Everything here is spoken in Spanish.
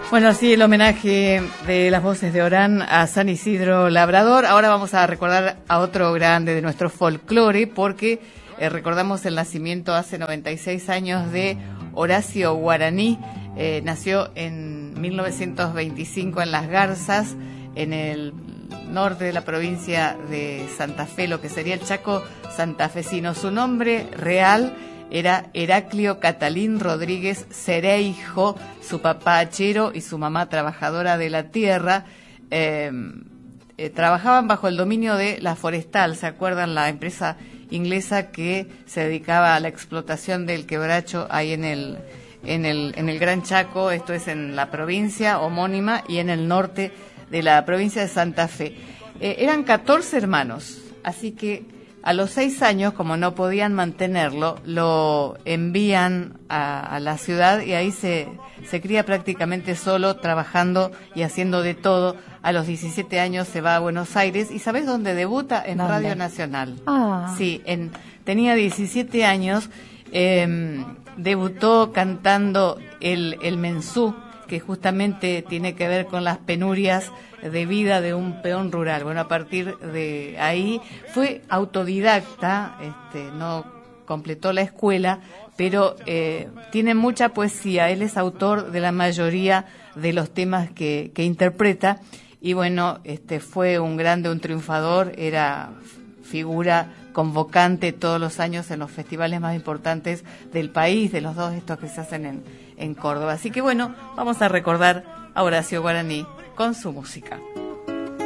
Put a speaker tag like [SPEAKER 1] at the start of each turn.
[SPEAKER 1] Bueno, así el homenaje de las voces de Orán a San Isidro Labrador. Ahora vamos a recordar a otro grande de nuestro folclore, porque recordamos el nacimiento hace 96 años de Horacio Guaraní. Nació en 1925 en Las Garzas, en el norte de la provincia de Santa Fe, lo que sería el Chaco santafesino. Su nombre real era Heraclio Catalín Rodríguez Cereijo, su papá hachero y su mamá trabajadora de la tierra. Trabajaban bajo el dominio de la Forestal, ¿se acuerdan? La empresa inglesa que se dedicaba a la explotación del quebracho ahí en el Gran Chaco, esto es en la provincia homónima y en el norte de la provincia de Santa Fe. Eran 14 hermanos, así que a los 6 años, como no podían mantenerlo, lo envían a la ciudad y ahí se cría prácticamente solo, trabajando y haciendo de todo. A los 17 años se va a Buenos Aires y ¿sabés dónde debuta? En
[SPEAKER 2] ¿Dónde?
[SPEAKER 1] Radio Nacional.
[SPEAKER 2] Ah.
[SPEAKER 1] Sí, tenía 17 años, debutó cantando el Mensú, que justamente tiene que ver con las penurias de vida de un peón rural. Bueno, a partir de ahí fue autodidacta, no completó la escuela, pero tiene mucha poesía. Él es autor de la mayoría de los temas que interpreta y bueno, fue un grande, un triunfador, era figura convocante todos los años en los festivales más importantes del país, de los dos estos que se hacen en Córdoba. Así que bueno, vamos a recordar a Horacio Guaraní con su música.